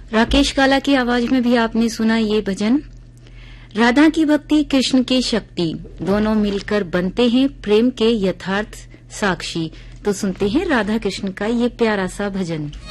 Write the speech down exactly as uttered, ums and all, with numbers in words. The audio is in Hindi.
राकेश काला की आवाज में भी आपने सुना ये भजन। राधा की भक्ति, कृष्ण की शक्ति, दोनों मिलकर बनते हैं प्रेम के यथार्थ साक्षी। तो सुनते हैं राधा कृष्ण का ये प्यारा सा भजन।